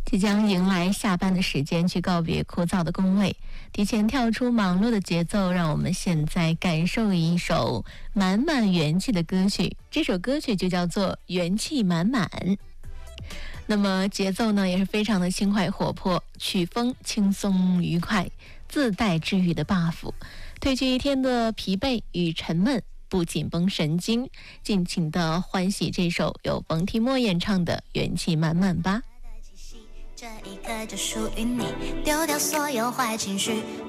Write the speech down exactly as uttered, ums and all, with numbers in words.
即将迎来下班的时间，去告别枯燥的工位，提前跳出忙碌的节奏，让我们现在感受一首满满元气的歌曲。这首歌曲就叫做《元气满满》。那么节奏呢也是非常的轻快活泼，曲风轻松愉快，自带治愈的 buff， 褪去一天的疲惫与沉闷，不紧绷神经，尽情的欢喜这首由冯提莫演唱的《元气满满》吧。 这一刻就属于你，丢掉所有坏情绪，